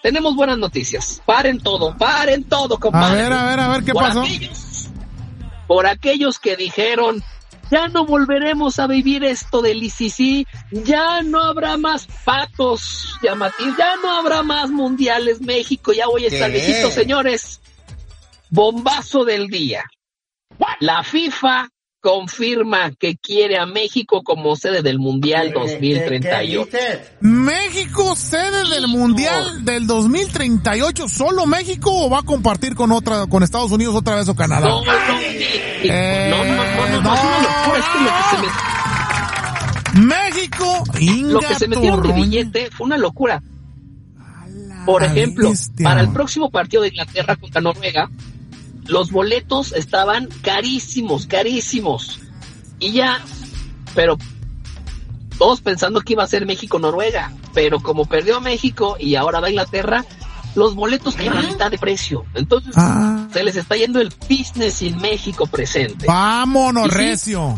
tenemos buenas noticias. Paren todo, compadre. A ver, ¿qué pasó? Por aquellos que dijeron, ya no volveremos a vivir esto del ICC, ya no habrá más patos llamativos, ya no habrá más mundiales México, ya voy a estar viejito, señores. Bombazo del día. La FIFA confirma que quiere a México como sede del Mundial 2038. ¿México sede del Mundial del 2038? ¿Solo México o va a compartir con Estados Unidos otra vez o Canadá? No, es una locura, es que lo que se México, lo que se metieron de billete fue una locura. Por ejemplo, para el próximo partido de Inglaterra contra Noruega, los boletos estaban carísimos. Y ya, pero todos pensando que iba a ser México-Noruega, pero como perdió México y ahora va a Inglaterra, los boletos caen a mitad de precio. Entonces, se les está yendo el business sin México presente. Vámonos recio.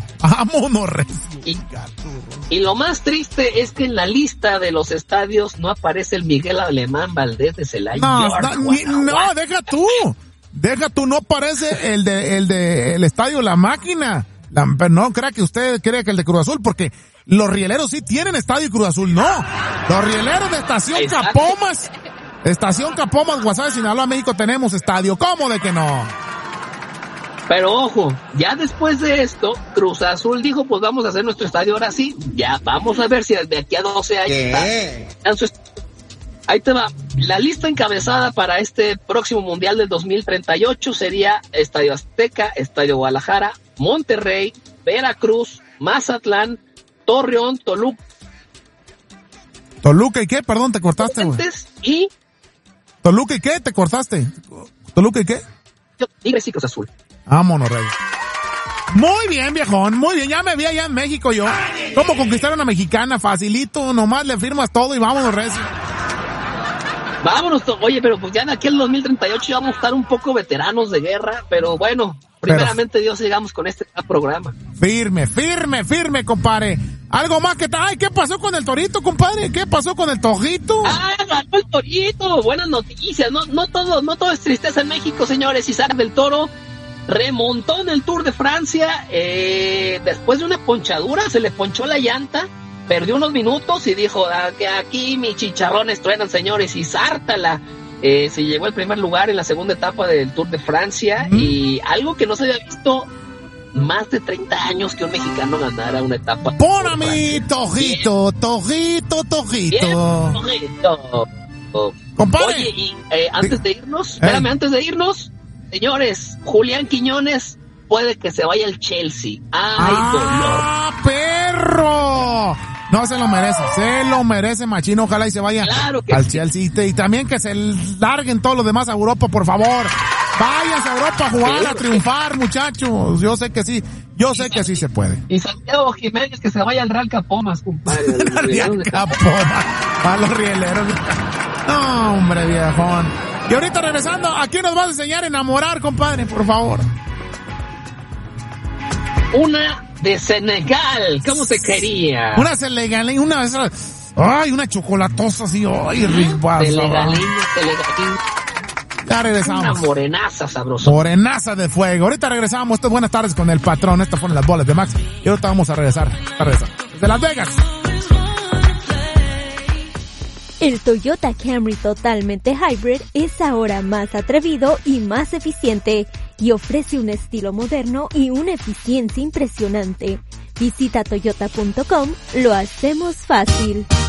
Y lo más triste es que en la lista de los estadios no aparece el Miguel Alemán Valdés de Celaya. No, deja tú, no aparece el estadio La Máquina. No crea que usted cree que el de Cruz Azul, porque los rieleros sí tienen estadio Cruz Azul, no. Los rieleros de Estación Capomas, Guasave, Sinaloa, México, tenemos estadio. ¿Cómo de que no? Pero ojo, ya después de esto, Cruz Azul dijo, pues vamos a hacer nuestro estadio ahora sí. Ya, vamos a ver si de aquí a 12 años está. Ahí te va. La lista encabezada para este próximo Mundial del 2038 sería Estadio Azteca, Estadio Guadalajara, Monterrey, Veracruz, Mazatlán, Torreón, Toluca. ¿Toluca y qué? Perdón, te cortaste, güey. Y... ¿Toluca y qué? ¿Te cortaste? ¿Toluca y qué? Tigres y Cruz Azul. Vámonos, Rey. Muy bien, viejón, muy bien. Ya me vi allá en México yo. ¿Cómo conquistar a una mexicana? Facilito, nomás le firmas todo y vámonos, recio. Vámonos, oye, pero pues ya de aquí al 2038 ya vamos a estar un poco veteranos de guerra, pero bueno, primeramente Dios, llegamos con este programa. Firme, compadre. Algo más que tal. ¿Qué pasó con el torito, compadre? ¿Qué pasó con el tojito? Ganó el torito. Buenas noticias. No todo es tristeza en México, señores. Isaac del Toro remontó en el Tour de Francia, después de una ponchadura, se le ponchó la llanta. Perdió unos minutos y dijo, que aquí mis chicharrones truenan, señores, y sártala. Se llegó al primer lugar en la segunda etapa del Tour de Francia, y algo que no se había visto más de 30 años que un mexicano ganara una etapa. ¡Pon a mí, tojito! Compadre. Oye, y antes de irnos, señores, Julián Quiñones puede que se vaya al Chelsea. ¡Dolor! ¡Perro! No, se lo merece, machino. Ojalá y se vaya al Chelsea. Y también que se larguen todos los demás a Europa, por favor. Váyanse a Europa a jugar, a triunfar, muchachos. Yo sé que sí se puede. Y Santiago Jiménez que se vaya al Real Capomas, compadre. Real Capomas. A los rieleros. No, hombre, viejón. Y ahorita regresando, ¿a quién nos vas a enseñar a enamorar, compadre? Por favor. Una de Senegal, ¿cómo te quería? Una senegalí, una chocolatosa así, Senegalí. Ya regresamos. Una morenaza sabrosa. Morenaza de fuego. Ahorita regresamos. Esto es Buenas Tardes con el Patrón. Estas fueron las bolas de Max. Y ahorita vamos a regresar. Desde Las Vegas. El Toyota Camry totalmente hybrid es ahora más atrevido y más eficiente y ofrece un estilo moderno y una eficiencia impresionante. Visita toyota.com, lo hacemos fácil.